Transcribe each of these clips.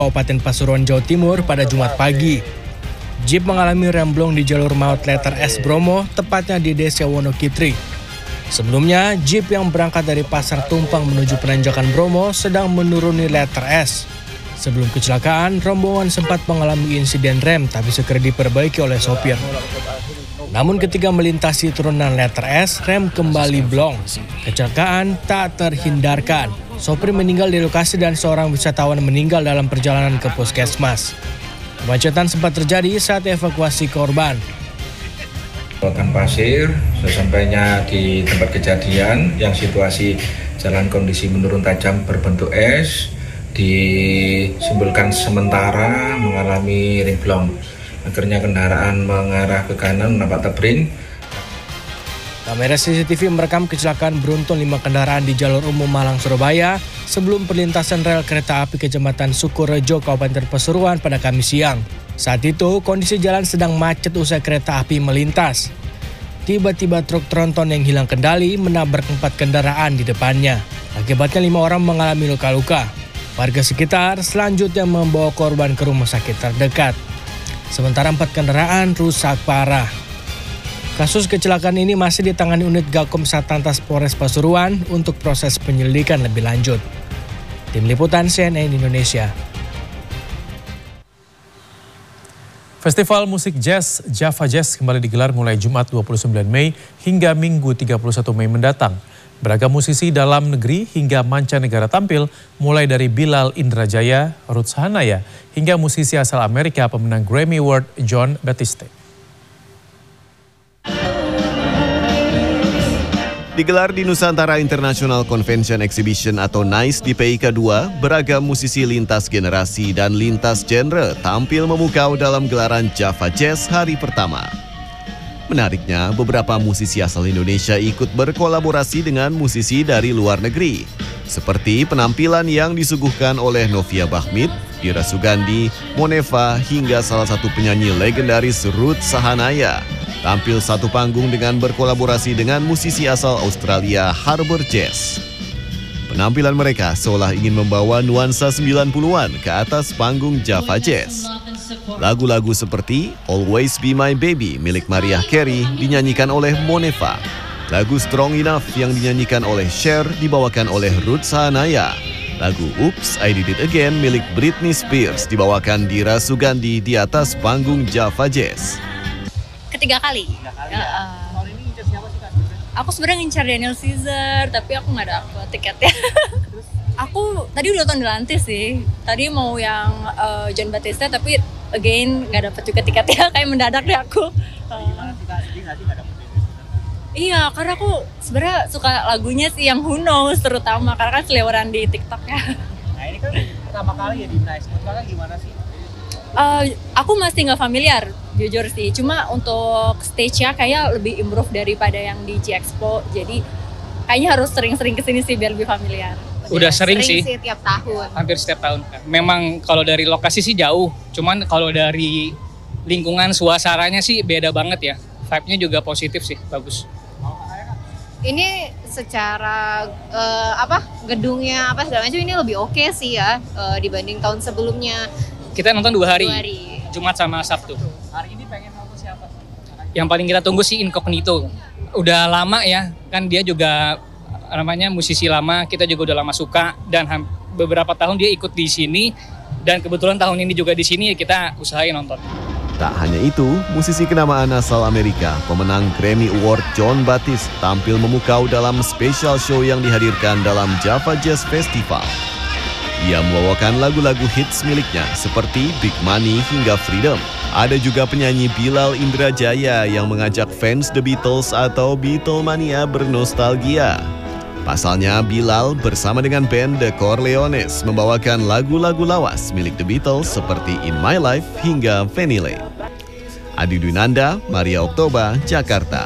Kabupaten Pasuruan, Jawa Timur pada Jumat pagi. Jeep mengalami remblong di jalur maut letter S Bromo, tepatnya di Desa Wonokitri. Sebelumnya, Jeep yang berangkat dari Pasar Tumpang menuju Penanjakan Bromo sedang menuruni letter S. Sebelum kecelakaan, rombongan sempat mengalami insiden rem tapi segera diperbaiki oleh sopir. Namun ketika melintasi turunan letter S, rem kembali blong. Kecelakaan tak terhindarkan. Sopir meninggal di lokasi dan seorang wisatawan meninggal dalam perjalanan ke puskesmas. Kemacetan sempat terjadi saat evakuasi korban. Lautan pasir, sesampainya di tempat kejadian yang situasi jalan kondisi menurun tajam berbentuk es, disimpulkan sementara mengalami remblong. Akhirnya kendaraan mengarah ke kanan nampak tebring. Kamera CCTV merekam kecelakaan beruntun 5 kendaraan di jalur umum Malang Surabaya sebelum perlintasan rel kereta api Kecamatan Sukorejo, Kabupaten Pasuruan pada Kamis siang. Saat itu, kondisi jalan sedang macet usai kereta api melintas. Tiba-tiba truk tronton yang hilang kendali menabrak 4 kendaraan di depannya. Akibatnya 5 orang mengalami luka-luka. Warga sekitar selanjutnya membawa korban ke rumah sakit terdekat. Sementara 4 kendaraan rusak parah. Kasus kecelakaan ini masih ditangani unit Gakum Satlantas Polres Pasuruan untuk proses penyelidikan lebih lanjut. Tim Liputan CNN Indonesia. Festival musik jazz Java Jazz kembali digelar mulai Jumat 29 Mei hingga Minggu 31 Mei mendatang. Beragam musisi dalam negeri hingga mancanegara tampil, mulai dari Bilal Indrajaya, Ruth Sahanaya, hingga musisi asal Amerika pemenang Grammy Award Jon Batiste. Digelar di Nusantara International Convention Exhibition atau NICE di PIK 2, beragam musisi lintas generasi dan lintas genre tampil memukau dalam gelaran Java Jazz hari pertama. Menariknya, beberapa musisi asal Indonesia ikut berkolaborasi dengan musisi dari luar negeri. Seperti penampilan yang disuguhkan oleh Novia Bahmit, Dira Sugandi, Moneva, hingga salah satu penyanyi legendaris Ruth Sahanaya. Tampil satu panggung dengan berkolaborasi dengan musisi asal Australia Harbour Jazz. Penampilan mereka seolah ingin membawa nuansa 90-an ke atas panggung Java Jazz. Lagu-lagu seperti Always Be My Baby milik Mariah Carey dinyanyikan oleh Moneva. Lagu Strong Enough yang dinyanyikan oleh Cher dibawakan oleh Ruth Sahanaya. Lagu Oops, I Did It Again milik Britney Spears dibawakan Dira Sugandi di atas panggung Java Jazz. Ketiga kali. Aku sebenarnya ngincar Daniel Caesar, tapi aku nggak dapet tiketnya. Aku tadi udah nonton di Lantis sih. Tadi mau yang Jon Batiste, tapi again nggak dapet juga tiketnya. Kayak mendadak deh aku. Iya, karena aku sebenarnya suka lagunya sih yang Who Knows terutama, karena kan seliweran di TikTok ya. Nah ini kan pertama kali ya di NICE, menurut kakak gimana sih? Aku masih nggak familiar, jujur sih. Cuma untuk stage-nya kayak lebih improve daripada yang di G-Expo. Jadi kayaknya harus sering-sering kesini sih biar lebih familiar. Udah sering sih tiap tahun. hampir setiap tahun. Memang kalau dari lokasi sih jauh, cuman kalau dari lingkungan suasananya sih beda banget ya. Vibe-nya juga positif sih, bagus. Ini secara gedungnya segala macam ini lebih oke sih ya dibanding tahun sebelumnya. Kita nonton 2 hari, Jumat sama Sabtu. Hari ini pengen nonton siapa? Yang paling kita tunggu sih Incognito. Udah lama ya, kan dia juga namanya musisi lama, kita juga udah lama suka dan beberapa tahun dia ikut di sini dan kebetulan tahun ini juga di sini kita usahain nonton. Tak hanya itu, musisi kenamaan asal Amerika, pemenang Grammy Award Jon Batiste tampil memukau dalam special show yang dihadirkan dalam Java Jazz Festival. Ia membawakan lagu-lagu hits miliknya seperti Big Money hingga Freedom. Ada juga penyanyi Bilal Indrajaya yang mengajak fans The Beatles atau Beatlemania bernostalgia. Pasalnya, Bilal bersama dengan band The Corleones membawakan lagu-lagu lawas milik The Beatles seperti In My Life hingga Vanilla. Adi Dwinanda, Maria Oktoba, Jakarta.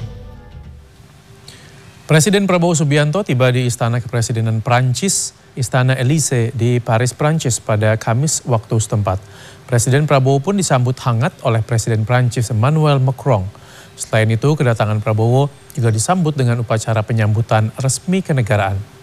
Presiden Prabowo Subianto tiba di Istana Kepresidenan Prancis, Istana Élysée di Paris, Prancis pada Kamis waktu setempat. Presiden Prabowo pun disambut hangat oleh Presiden Prancis Emmanuel Macron. Selain itu, kedatangan Prabowo juga disambut dengan upacara penyambutan resmi kenegaraan.